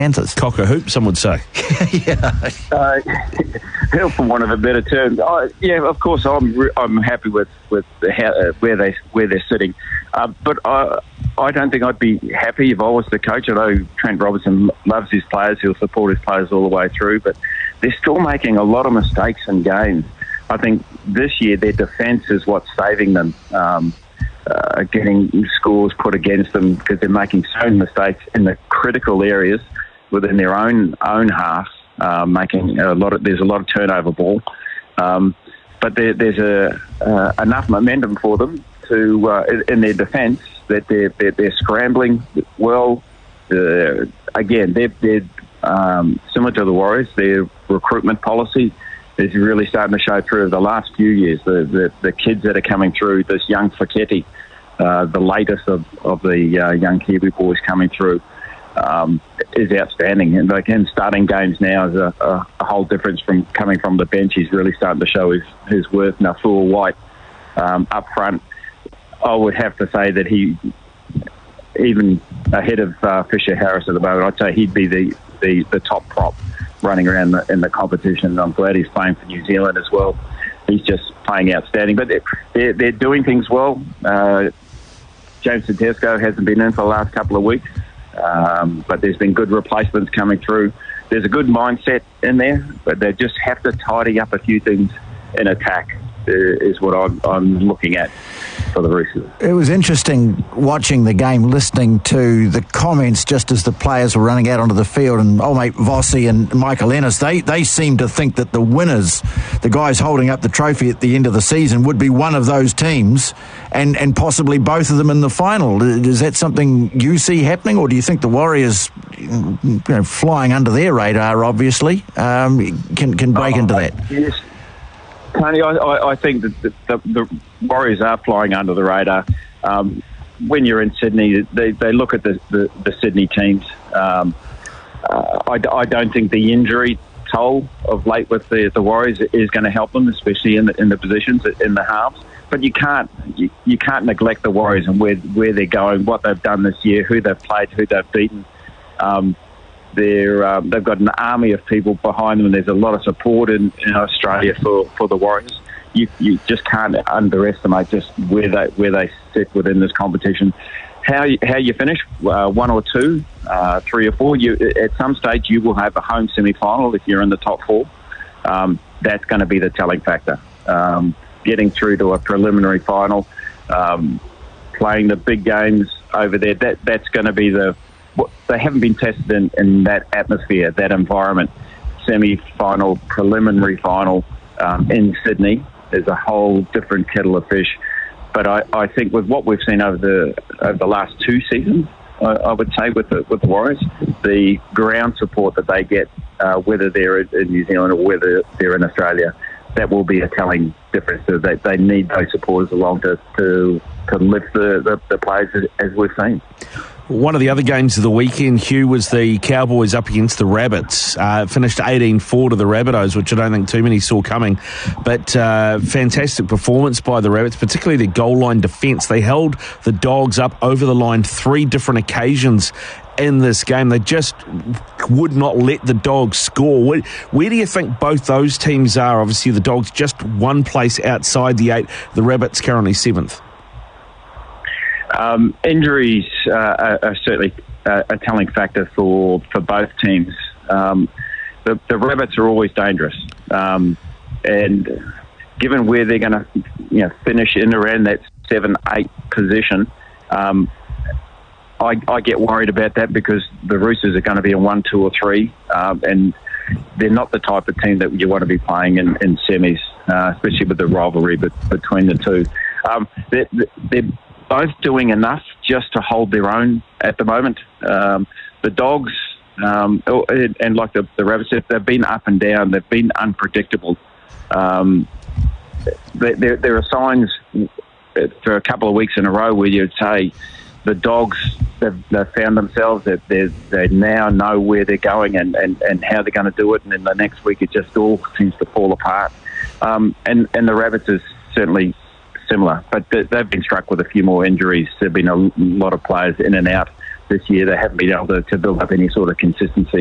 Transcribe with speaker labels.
Speaker 1: Panthers.
Speaker 2: Cock a hoop, some would say.
Speaker 3: Help, for want of a better term. Of course, I'm happy with where they're sitting, but I don't think I'd be happy if I was the coach. I know Trent Robinson loves his players; he'll support his players all the way through, but they're still making a lot of mistakes in games. I think this year their defence is what's saving them. Getting scores put against them because they're making so many mistakes in the critical areas within their own half, making there's a lot of turnover ball, but there's enough momentum for them to in their defence that they're scrambling well. Again, they're similar to the Warriors. Their recruitment policy is really starting to show through the last few years. The kids that are coming through, this young Foketi, the latest of the young Kiwi boys coming through, is outstanding. And like him starting games now is a whole difference from coming from the bench. He's really starting to show his worth. Nafua White up front, I would have to say that he, even ahead of Fisher Harris at the moment, I'd say he'd be the top prop running around in the competition. I'm glad he's playing for New Zealand as well. He's just playing outstanding. But they're doing things well. James Tedesco hasn't been in for the last couple of weeks, but there's been good replacements coming through. There's a good mindset in there, but they just have to tidy up a few things in attack, is what I'm looking at for the Roosters.
Speaker 1: It was interesting watching the game, listening to the comments just as the players were running out onto the field, and old mate Vossi and Michael Ennis, they seemed to think that the winners, the guys holding up the trophy at the end of the season, would be one of those teams and possibly both of them in the final. Is that something you see happening, or do you think the Warriors, flying under their radar, obviously, can break into that?
Speaker 3: Yes. Tony, I think that the Warriors are flying under the radar. When you're in Sydney, they look at the Sydney teams. I don't think the injury toll of late with the Warriors is going to help them, especially in the positions in the halves. But you can't neglect the Warriors and where they're going, what they've done this year, who they've played, who they've beaten. They've got an army of people behind them, and there's a lot of support in Australia for the Warriors. You just can't underestimate just where they sit within this competition. How you finish, 1 or 2, 3 or 4. At some stage you will have a home semi-final if you're in the top 4. That's going to be the telling factor. Getting through to a preliminary final, playing the big games over there. That's going to be they haven't been tested in that atmosphere, that environment. Semi-final, preliminary final in Sydney is a whole different kettle of fish. But I think with what we've seen over the last 2 seasons, I would say with the Warriors, the ground support that they get, whether they're in New Zealand or whether they're in Australia, that will be a telling difference. So they need those supporters along to lift the players as we've seen.
Speaker 2: One of the other games of the weekend, Hugh, was the Cowboys up against the Rabbits. Finished 18-4 to the Rabbitohs, which I don't think too many saw coming. But fantastic performance by the Rabbits, particularly their goal line defence. They held the Dogs up over the line 3 different occasions in this game. They just would not let the Dogs score. Where do you think both those teams are? Obviously, the Dogs just one place outside the 8. The Rabbits currently 7th.
Speaker 3: Injuries are certainly a telling factor for both teams. The Rabbits are always dangerous, and given where they're going to finish in around that 7-8 position, I get worried about that because the Roosters are going to be in 1, 2 or 3, and they're not the type of team that you want to be playing in semis, especially with the rivalry between the two. They're both doing enough just to hold their own at the moment. The Dogs, and like the Rabbits, they've been up and down. They've been unpredictable. There are signs for a couple of weeks in a row where you'd say the Dogs, they've found themselves, that they now know where they're going and how they're going to do it, and then the next week it just all seems to fall apart. And the Rabbits is certainly similar, but they've been struck with a few more injuries. There have been a lot of players in and out this year, they haven't been able to build up any sort of consistency.